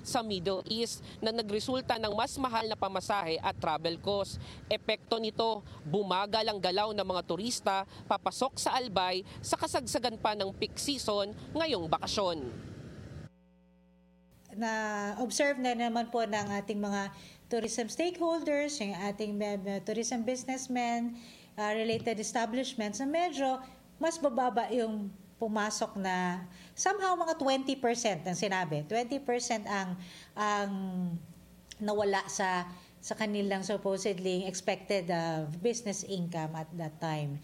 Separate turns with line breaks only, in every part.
sa Middle East na nagresulta ng mas mahal na pamasahe at travel cost. Epekto nito, bumagal ang galaw ng mga turista papasok sa Albay sa kasagsagan pa ng peak season ngayong bakasyon.
Na-observe na naman po ng ating mga tourism stakeholders, yung ating tourism businessmen, related establishments, na medyo mas bababa yung pumasok na somehow mga 20% ang sinabi. 20% ang nawala sa kanilang supposedly expected business income at that time.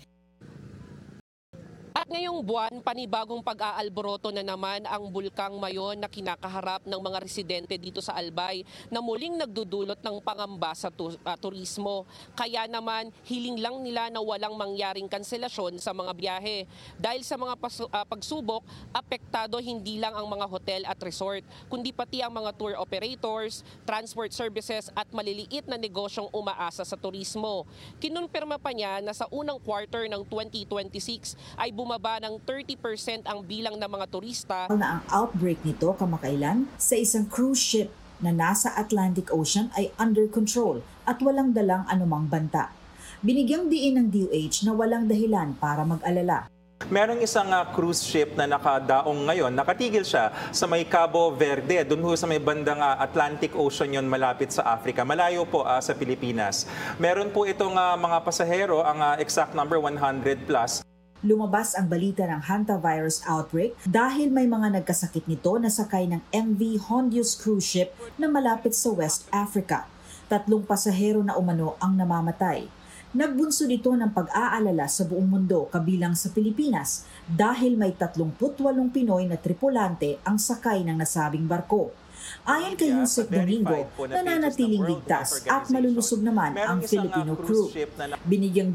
At ngayong buwan, panibagong pag-aalboroto na naman ang Bulkang Mayon na kinakaharap ng mga residente dito sa Albay na muling nagdudulot ng pangamba sa turismo. Kaya naman, hiling lang nila na walang mangyaring kanselasyon sa mga biyahe. Dahil sa mga pagsubok, apektado hindi lang ang mga hotel at resort, kundi pati ang mga tour operators, transport services at maliliit na negosyong umaasa sa turismo. Kinumpirma pa niya na sa unang quarter ng 2026 ay bumaba ng 30% ang bilang ng mga turista.
Na ang outbreak nito kamakailan sa isang cruise ship na nasa Atlantic Ocean ay under control at walang dalang anumang banta. Binigyang diin ng DOH na walang dahilan para mag-alala.
Merong isang cruise ship na nakadaong ngayon, nakatigil siya sa may Cabo Verde, doon sa may bandang Atlantic Ocean yon malapit sa Africa, malayo po sa Pilipinas. Meron po itong mga pasahero, ang exact number 100 plus.
Lumabas ang balita ng hantavirus outbreak dahil may mga nagkasakit nito na sakay ng MV Hondius cruise ship na malapit sa West Africa. 3 pasahero na umano ang namamatay. Nagbunso nito ng pag-aalala sa buong mundo kabilang sa Pilipinas dahil may 38 Pinoy na tripulante ang sakay ng nasabing barko. Ayon kay Yusek Domingo, nananatiling ligtas at malulusog naman ang Filipino crew. Binigyang